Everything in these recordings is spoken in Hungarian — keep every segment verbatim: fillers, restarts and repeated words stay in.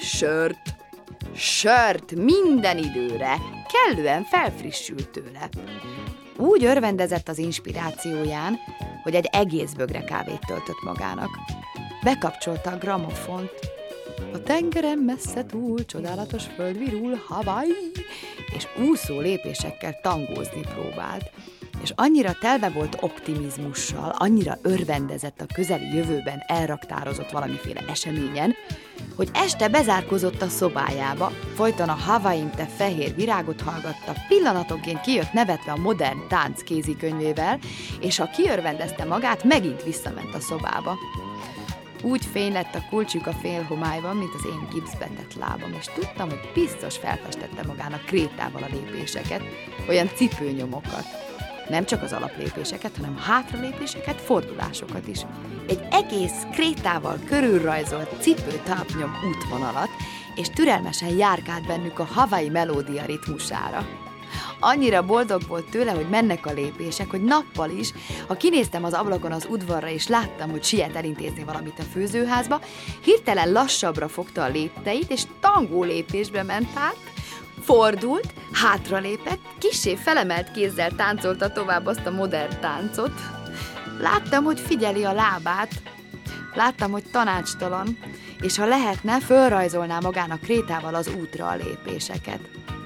sört. Sört minden időre, kellően felfrissült tőle. Úgy örvendezett az inspirációján, hogy egy egész bögre kávét töltött magának. Bekapcsolta a gramofont. A tengeren messze túl, csodálatos föld virul, Hawaii, és úszó lépésekkel tangózni próbált. És annyira telve volt optimizmussal, annyira örvendezett a közeli jövőben elraktározott valamiféle eseményen, hogy este bezárkozott a szobájába, folyton a Hawaii te fehér virágot hallgatta, pillanatonként kijött nevetve a modern tánc kézikönyvével, és ha kiörvendezte magát, megint visszament a szobába. Úgy fény lett a kulcsuk a félhomályban, mint az én gipszbe tett lábam, és tudtam, hogy biztos felfestette magának krétával a lépéseket, olyan cipőnyomokat. Nem csak az alaplépéseket, hanem hátralépéseket, fordulásokat is. Egy egész krétával körülrajzolt cipőtápnyom útvonalat, és türelmesen járkált bennük a Hawaii melódia ritmusára. Annyira boldog volt tőle, hogy mennek a lépések, hogy nappal is, ha kinéztem az ablakon az udvarra, és láttam, hogy siet elintézni valamit a főzőházba, hirtelen lassabbra fogta a lépteit, és tangó lépésbe ment át, fordult, hátralépett, kissé felemelt kézzel táncolta tovább azt a modern táncot. Láttam, hogy figyeli a lábát, láttam, hogy tanácstalan, és ha lehetne, fölrajzolná magának krétával az útra a lépéseket.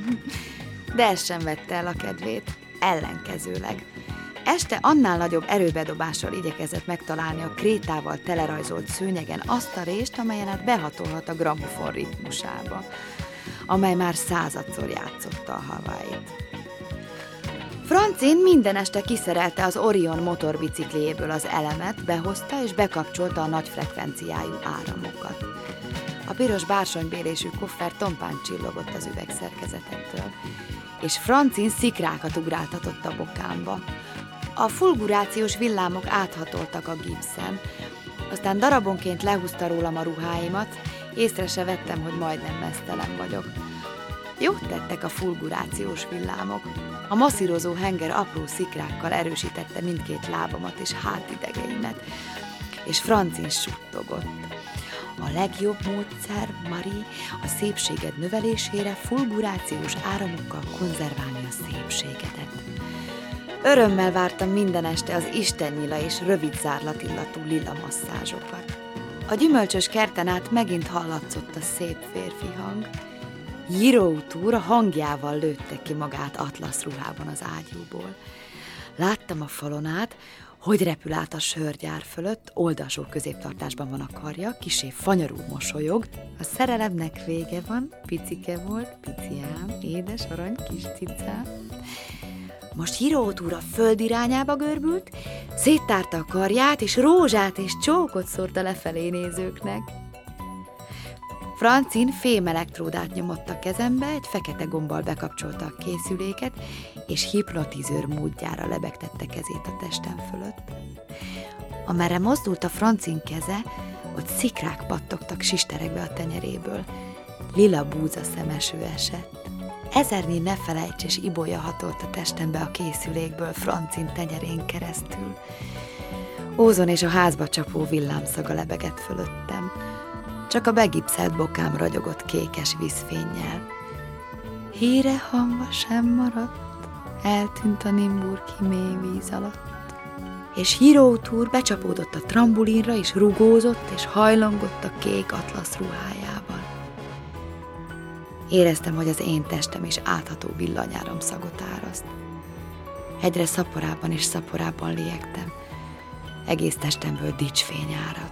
De ez sem vette el a kedvét, ellenkezőleg. Este annál nagyobb erőbedobással igyekezett megtalálni a krétával telerajzolt szőnyegen azt a rést, amelyen át behatolhat a gramofon ritmusába, amely már századszor játszotta a Hawaii-t. Francin minden este kiszerelte az Orion motorbicikliéből az elemet, behozta és bekapcsolta a nagy frekvenciájú áramokat. A piros bársonybélésű koffer tompán csillogott az üvegszerkezetettől, és Francin szikrákat ugráltatott a bokámba. A fulgurációs villámok áthatoltak a gipszen, aztán darabonként lehúzta rólam a ruháimat, észre se vettem, hogy majdnem meztelen vagyok. Jót tettek a fulgurációs villámok. A masszírozó henger apró szikrákkal erősítette mindkét lábamat és hátidegeimet, és Francin suttogott. A legjobb módszer, Marie, a szépséged növelésére fulgurációs áramokkal konzerválni a szépségedet. Örömmel vártam minden este az istennyila és rövid zárlatillatú lila masszázsokat. A gyümölcsös kerten át megint hallatszott a szép férfi hang. Jiroutúr a hangjával lőtte ki magát atlasz ruhában az ágyúból. Láttam a falon át, hogy repül át a sörgyár fölött, oldalsó középtartásban van a karja, kissé fanyarul mosolyog. A szerelemnek vége van, picike volt, piciám, édes arany kis cicám. Most Jiroutúr a föld irányába görbült, széttárta a karját, és rózsát és csókot szórta lefelé nézőknek. Francin fémelektródát nyomott a kezembe, egy fekete gombbal bekapcsolta a készüléket, és hipnotizőr módjára lebegtette kezét a testem fölött. Amerre mozdult a Francin keze, ott szikrák pattogtak sisterekbe a tenyeréből. Lila búza szemeső esett. Ezernyi ne felejts és ibolya hatolt a testembe a készülékből Francin tenyerén keresztül. Ózon és a házba csapó villámszaga lebegett fölöttem. Csak a begipszelt bokám ragyogott kékes vízfénnyel. Híre hamva sem maradt, eltűnt a Nimburgi mély víz alatt. És Jiroutúr becsapódott a trambulinra, és rugózott, és hajlongott a kék atlasz ruhájával. Éreztem, hogy az én testem is átható villanyáram szagot áraszt. Egyre szaporában és szaporában lélegtem. Egész testemből dicsfény áradt.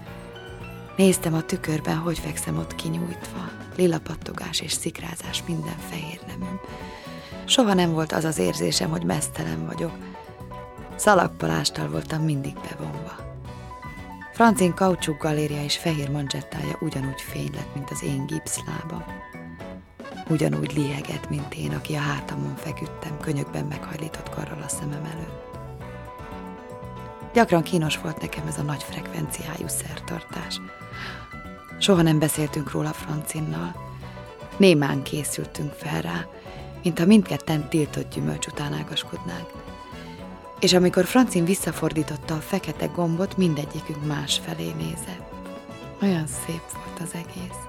Néztem a tükörben, hogy fekszem ott kinyújtva, lila pattogás és szikrázás minden fehér neműm. Soha nem volt az az érzésem, hogy meztelen vagyok. Szalagpalásttal voltam mindig bevonva. Francin kaucsuk galéria és fehér manzsettája ugyanúgy fény lett, mint az én gipszlábam. Ugyanúgy liegett, mint én, aki a hátamon feküdtem, könyökben meghajlított karral a szemem előtt. Gyakran kínos volt nekem ez a nagy frekvenciájú szertartás. Soha nem beszéltünk róla Francinnal. Némán készültünk fel rá, mintha mindketten tiltott gyümölcs után ágaskodnánk. És amikor Francin visszafordította a fekete gombot, mindegyikünk más felé nézett. Olyan szép volt az egész.